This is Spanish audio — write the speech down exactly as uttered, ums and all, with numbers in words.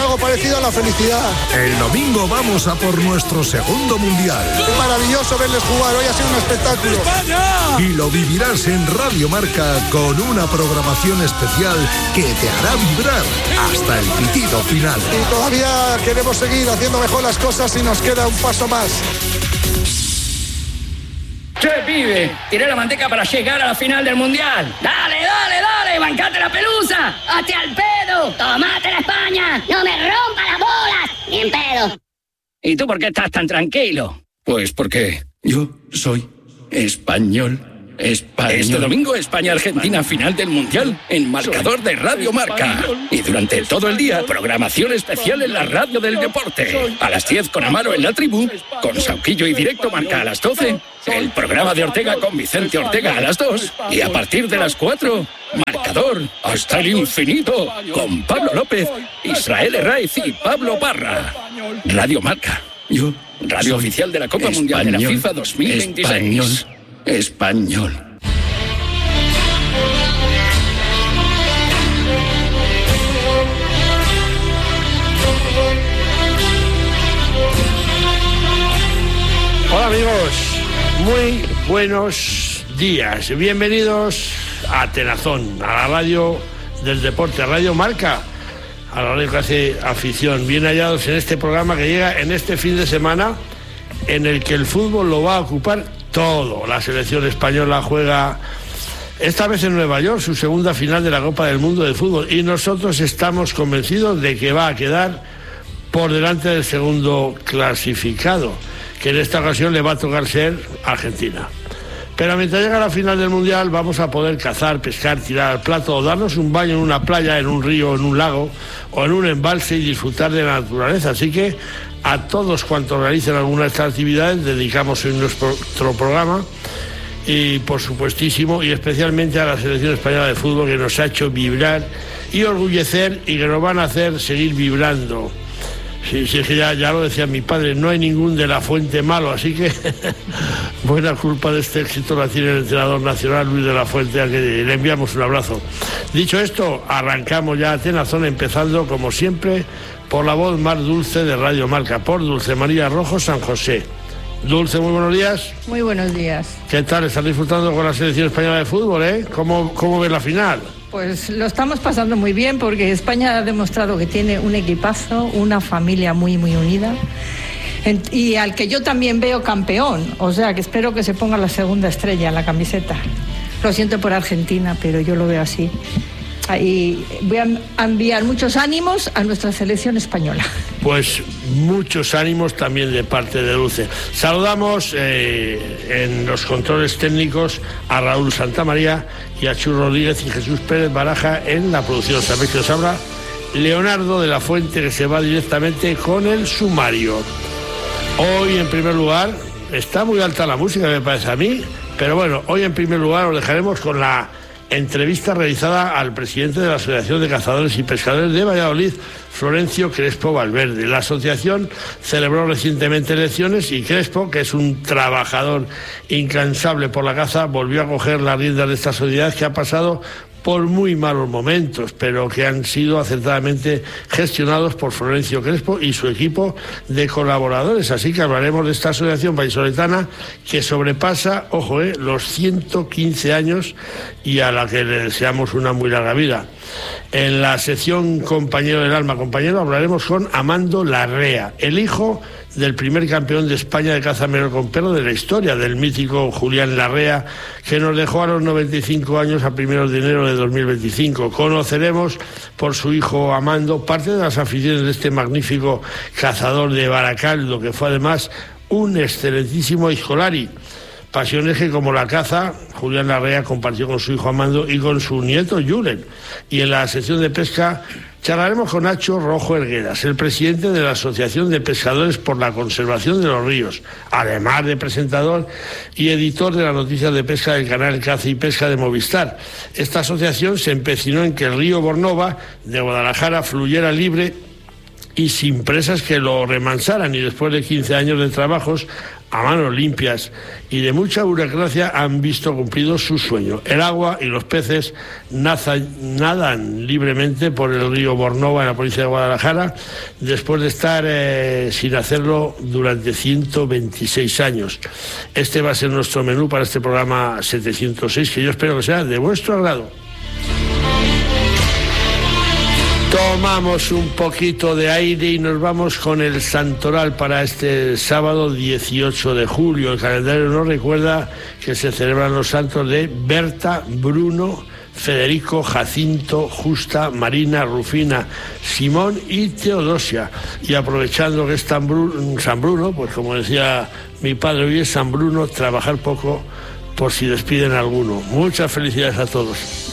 algo parecido a la felicidad. El domingo vamos a por nuestro segundo mundial. Es maravilloso verles jugar, hoy ha sido un espectáculo. ¡España! Y lo vivirás en Radio Marca con una programación especial que te hará vibrar hasta el pitido final. Y todavía queremos seguir haciendo mejor las cosas y nos queda un paso más. ¡Che, pibe! Tiré la manteca para llegar a la final del Mundial. ¡Dale, dale, dale! ¡Bancate la pelusa! ¡Hazte al pedo! ¡Tomate la España! ¡No me rompa las bolas! ¡Ni en pedo! ¿Y tú por qué estás tan tranquilo? Pues porque yo soy español. Español. Este domingo España-Argentina, final del Mundial, en marcador de Radio Marca. Y durante todo el día, programación especial en la radio del deporte. A las diez con Amaro en la tribu, con Sauquillo y Directo Marca a las doce, el programa de Ortega con Vicente Ortega a las dos, y a partir de las cuatro, marcador hasta el infinito, con Pablo López, Israel Herraiz y Pablo Parra. Radio Marca. Yo Radio oficial de la Copa español, Mundial de la FIFA dos mil veintiséis. Español. Español. Hola amigos, muy buenos días. Bienvenidos a Tenazón, a la radio del deporte, a Radio Marca, a la radio que hace afición. Bien hallados en este programa que llega en este fin de semana, en el que el fútbol lo va a ocupar todo. La selección española juega esta vez en Nueva York su segunda final de la Copa del Mundo de Fútbol, y nosotros estamos convencidos de que va a quedar por delante del segundo clasificado, que en esta ocasión le va a tocar ser Argentina. Pero mientras llega la final del Mundial vamos a poder cazar, pescar, tirar al plato o darnos un baño en una playa, en un río, en un lago o en un embalse y disfrutar de la naturaleza. Así que a todos cuantos realicen alguna de estas actividades dedicamos hoy nuestro programa, y por supuestísimo y especialmente a la selección española de fútbol, que nos ha hecho vibrar y orgullecer, y que nos van a hacer seguir vibrando. Sí, sí, que ya, ya lo decía mi padre, no hay ningún de la Fuente malo, así que buena culpa de este éxito la tiene el entrenador nacional Luis de la Fuente, a que le enviamos un abrazo. Dicho esto, arrancamos ya a Tenazón, empezando como siempre por la voz más dulce de Radio Marca, por Dulce María Rojo San José. Dulce, muy buenos días. Muy buenos días. ¿Qué tal? ¿Estás disfrutando con la selección española de fútbol, eh? ¿Cómo, cómo ves la final? Pues lo estamos pasando muy bien, porque España ha demostrado que tiene un equipazo, una familia muy, muy unida, y al que yo también veo campeón, o sea que espero que se ponga la segunda estrella en la camiseta. Lo siento por Argentina, pero yo lo veo así. Y voy a enviar muchos ánimos a nuestra selección española. Pues muchos ánimos también de parte de Dulce. Saludamos eh, en los controles técnicos a Raúl Santamaría y a Chu Rodríguez y Jesús Pérez Baraja en la producción. Sabéis que os habla Leonardo de la Fuente, que se va directamente con el sumario. Hoy, en primer lugar, está muy alta la música, me parece a mí, pero bueno, hoy en primer lugar os dejaremos con la entrevista realizada al presidente de la Asociación de Cazadores y Pescadores de Valladolid, Florencio Crespo Valverde. La asociación celebró recientemente elecciones y Crespo, que es un trabajador incansable por la caza, volvió a coger las riendas de esta sociedad que ha pasado por muy malos momentos, pero que han sido acertadamente gestionados por Florencio Crespo y su equipo de colaboradores. Así que hablaremos de esta asociación vallisoletana que sobrepasa, ojo, eh, los ciento quince años, y a la que le deseamos una muy larga vida. En la sección Compañero del Alma, compañero, hablaremos con Amando Larrea, el hijo del primer campeón de España de caza menor con perro de la historia, del mítico Julián Larrea, que nos dejó a los noventa y cinco años a primeros de enero de dos mil veinticinco. Conoceremos por su hijo Amando parte de las aficiones de este magnífico cazador de Baracaldo, que fue además un excelentísimo escolari. Pasiones que, como la caza, Julián Larrea compartió con su hijo Amando y con su nieto Julen. Y en la sección de pesca charlaremos con Nacho Rojo Helgueras, el presidente de la Asociación de Pescadores por la Conservación de los Ríos, además de presentador y editor de las noticias de pesca del canal Caza y Pesca de Movistar. Esta asociación se empecinó en que el río Bornova de Guadalajara fluyera libre y sin presas que lo remansaran, y después de quince años de trabajos a manos limpias y de mucha burocracia han visto cumplido su sueño. El agua y los peces nazan, nadan libremente por el río Bornova en la provincia de Guadalajara, después de estar eh, sin hacerlo durante ciento veintiséis años. Este va a ser nuestro menú para este programa setecientos seis, que yo espero que sea de vuestro agrado. Tomamos un poquito de aire y nos vamos con el santoral para este sábado dieciocho de julio. El calendario nos recuerda que se celebran los santos de Berta, Bruno, Federico, Jacinto, Justa, Marina, Rufina, Simón y Teodosia. Y aprovechando que es San Bruno, pues como decía mi padre, hoy es San Bruno, trabajar poco por si despiden a alguno. Muchas felicidades a todos.